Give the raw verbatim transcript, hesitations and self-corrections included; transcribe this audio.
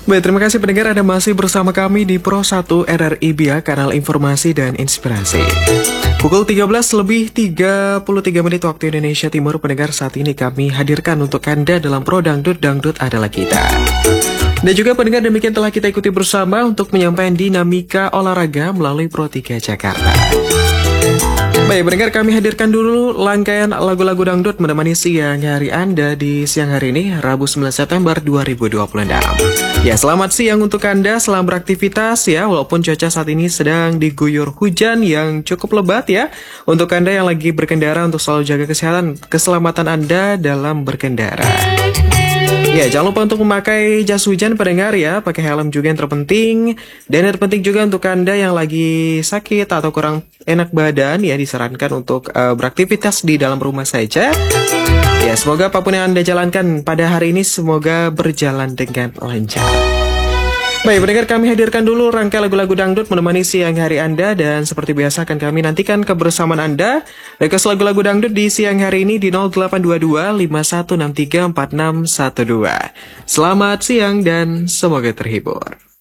Baik, terima kasih pendengar Anda masih bersama kami di Pro satu R R I Bia, kanal informasi dan inspirasi. Pukul tiga belas lebih tiga puluh tiga menit waktu Indonesia Timur, pendengar, saat ini kami hadirkan untuk Anda dalam Pro Dangdut, Dangdut adalah kita. Dan juga pendengar, demikian telah kita ikuti bersama untuk menyampaikan dinamika olahraga melalui Pro tiga Jakarta. Baik, pendengar, kami hadirkan dulu rangkaian lagu-lagu dangdut menemani siang hari Anda di siang hari ini, Rabu sembilan September dua ribu dua puluh enam. Ya, selamat siang untuk Anda, selamat beraktivitas ya, walaupun cuaca saat ini sedang diguyur hujan yang cukup lebat ya. Untuk Anda yang lagi berkendara, untuk selalu jaga kesehatan, keselamatan Anda dalam berkendara. Ya, jangan lupa untuk memakai jas hujan pendengar ya, pakai helm juga yang terpenting. Dan yang terpenting juga untuk Anda yang lagi sakit atau kurang enak badan ya, disarankan untuk uh, beraktivitas di dalam rumah saja. Ya, semoga apapun yang Anda jalankan pada hari ini semoga berjalan dengan lancar. Baik, pendengar, kami hadirkan dulu rangkaian lagu-lagu dangdut menemani siang hari Anda. Dan seperti biasa akan kami nantikan kebersamaan Anda. Request lagu-lagu dangdut di siang hari ini di nol delapan dua dua lima satu enam tiga empat enam satu dua. Selamat siang dan semoga terhibur.